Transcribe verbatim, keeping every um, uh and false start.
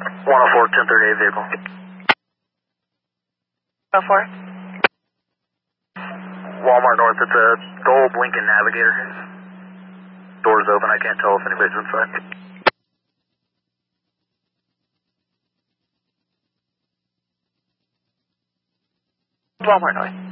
one oh four, ten thirty-eight vehicle. one oh four. Walmart North, it's a gold Lincoln Navigator. Doors open, I can't tell if anybody's inside. Walmart North.